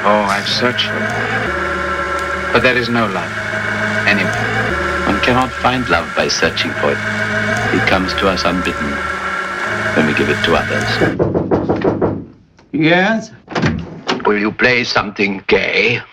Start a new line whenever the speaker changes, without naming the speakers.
Oh, I've searched for it. But there is no love anywhere.
One cannot find love by searching for it. It comes to us unbidden when we give it to others.
Yes?
Will you play something gay?